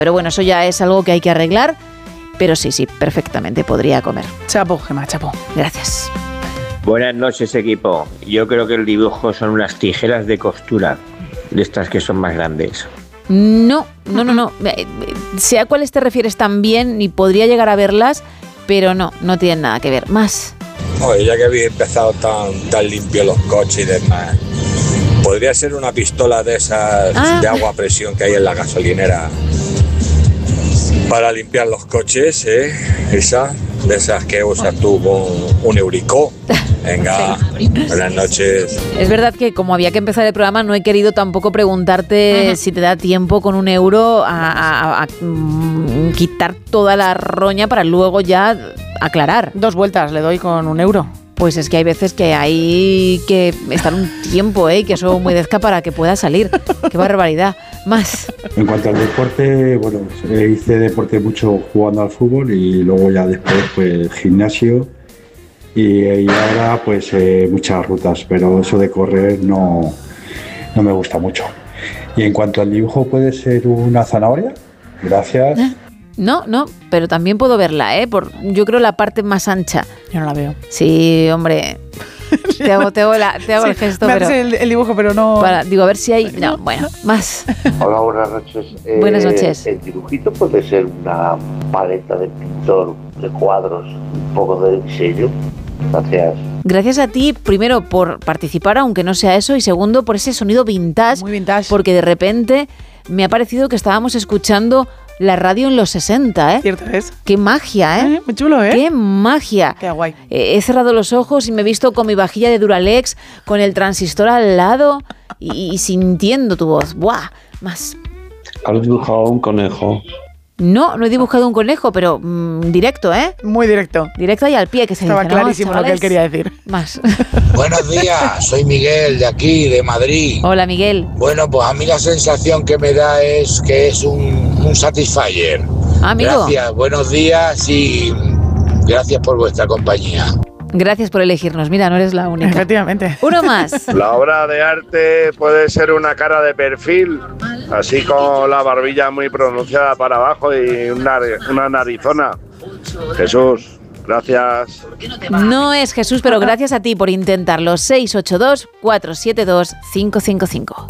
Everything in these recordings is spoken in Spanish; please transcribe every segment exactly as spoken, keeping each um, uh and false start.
Pero bueno, eso ya es algo que hay que arreglar. Pero sí, sí, perfectamente podría comer. Chapo, Gemma, chapo. Gracias. Buenas noches, equipo. Yo creo que el dibujo son unas tijeras de costura, de estas que son más grandes. No, no, no, no. Sé a cuáles te refieres también y podría llegar a verlas, pero no, no tienen nada que ver. Más. Oye, ya que habéis empezado tan, tan limpio los coches y demás, podría ser una pistola de esas ah. de agua a presión que hay en la gasolinera para limpiar los coches, ¿eh? Esa, de esas que usas tú con un eurico. Venga, sí. Buenas noches. Es verdad que como había que empezar el programa, no he querido tampoco preguntarte uh-huh. si te da tiempo con un euro a, a, a, a quitar toda la roña para luego ya aclarar. Dos vueltas le doy con un euro. Pues es que hay veces que hay que estar un tiempo, ¿eh? Que eso humedezca para que pueda salir. ¡Qué barbaridad! Más. En cuanto al deporte, bueno, hice deporte mucho jugando al fútbol y luego ya después pues gimnasio y, y ahora pues eh, muchas rutas, pero eso de correr no, no me gusta mucho. Y en cuanto al dibujo, ¿puede ser una zanahoria? Gracias. ¿Eh? No, no, pero también puedo verla, ¿eh? Por, yo creo la parte más ancha. Yo no la veo. Sí, hombre. Te hago, te hago, la, te hago sí, el gesto, me pero... haces el, el dibujo, pero no... Para, digo, a ver si hay... No, bueno, más. Hola, buenas noches. Eh, buenas noches. El dibujito puede ser una paleta de pintor de cuadros, un poco de diseño. Gracias. Gracias a ti, primero, por participar, aunque no sea eso, y segundo, por ese sonido vintage. Muy vintage. Porque de repente me ha parecido que estábamos escuchando la radio en los sesenta, ¿eh? Cierto es. Qué magia, ¿eh? ¿Eh? Muy chulo, ¿eh? Qué magia. Qué guay. Eh, he cerrado los ojos y me he visto con mi vajilla de Duralex, con el transistor al lado y, y sintiendo tu voz. ¡Buah! Más. ¿Has dibujado un conejo? No, no he dibujado un conejo, pero mmm, directo, ¿eh? Muy directo. Directo y al pie, que se Estaba dice, clarísimo ¿no, lo que él quería decir. Más. Buenos días, soy Miguel de aquí, de Madrid. Hola, Miguel. Bueno, pues a mí la sensación que me da es que es un, un Satisfyer. Amigo. Gracias, buenos días y gracias por vuestra compañía. Gracias por elegirnos. Mira, no eres la única. Efectivamente. Uno más. La obra de arte puede ser una cara de perfil, así con la barbilla muy pronunciada para abajo y una, una narizona. Jesús, gracias. No es Jesús, pero gracias a ti por intentarlo. seis ocho dos, cuatro siete dos, cinco cinco cinco.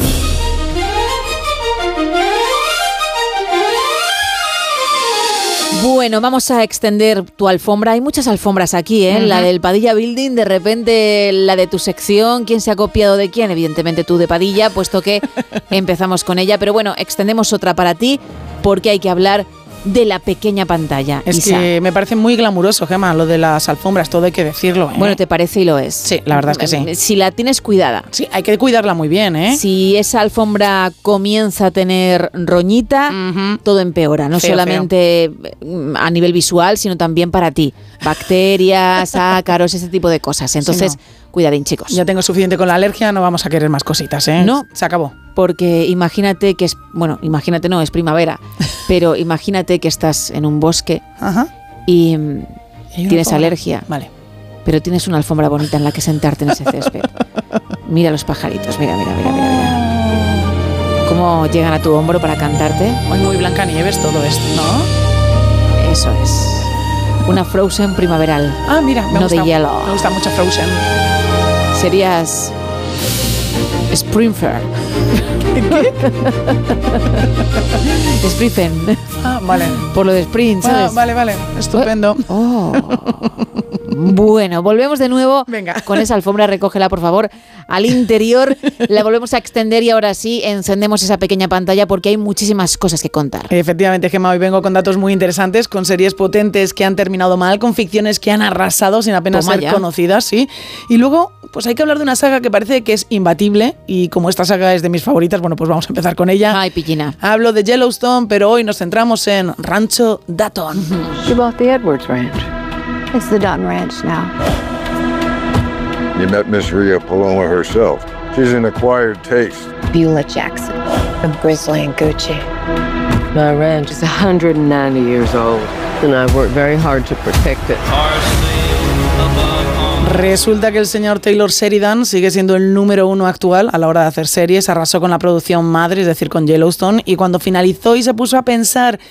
Bueno, vamos a extender tu alfombra. Hay muchas alfombras aquí, ¿eh? Uh-huh. La del Padilla Building, de repente la de tu sección. ¿Quién se ha copiado de quién? Evidentemente tú de Padilla, puesto que empezamos con ella. Pero bueno, extendemos otra para ti, porque hay que hablar de la pequeña pantalla. Es Isa. que me parece muy glamuroso, Gemma, lo de las alfombras, todo hay que decirlo, ¿eh? Bueno, te parece y lo es. Sí, la verdad es que sí. Si la tienes cuidada. Sí, hay que cuidarla muy bien, ¿eh? Si esa alfombra comienza a tener roñita, uh-huh. todo empeora. No feo, solamente feo. A nivel visual, sino también para ti. Bacterias, ácaros, ese tipo de cosas. Entonces, sí, no. Cuidadín, chicos. Ya tengo suficiente con la alergia, no vamos a querer más cositas, ¿eh? No. Se acabó. Porque imagínate que es... Bueno, imagínate no, es primavera. Pero imagínate que estás en un bosque. Ajá. Y, ¿Y tienes alfombra? Alergia. Vale. Pero tienes una alfombra bonita en la que sentarte en ese césped. Mira los pajaritos, mira, mira, mira, mira, mira. Cómo llegan a tu hombro para cantarte. Hoy muy Blancanieves todo esto, ¿no? Eso es. Una Frozen primaveral. Ah, mira, me no gusta. de hielo. Me gusta mucho Frozen. Serías Springfair. ¿Qué? Springfen. Ah, vale. Por lo de Spring, ¿sabes? Ah, vale, vale. Estupendo. Oh. Bueno, volvemos de nuevo. Venga. Con esa alfombra, recógela, por favor, al interior. La volvemos a extender y ahora sí encendemos esa pequeña pantalla porque hay muchísimas cosas que contar. Efectivamente, Gemma, hoy vengo con datos muy interesantes, con series potentes que han terminado mal, con ficciones que han arrasado sin apenas Toma ser ya. conocidas, sí. Y luego, pues hay que hablar de una saga que parece que es imbatible y como esta saga es de mis favoritas, bueno, pues vamos a empezar con ella. Ay, pillina. Hablo de Yellowstone, pero hoy nos centramos en Rancho Dutton. She bought the Edwards Ranch. It's the Dutton Ranch now. You met Miss Rhea Paloma herself. She's an acquired taste. Beulah Jackson. I'm Grizzly and Gucci. My ranch is one hundred ninety years old, and I've worked very hard to protect it. Parsley above Resulta que el señor Taylor Sheridan sigue siendo el número uno actual a la hora de hacer series. Arrasó con la producción madre, es decir, con Yellowstone, y cuando finalizó y se puso a pensar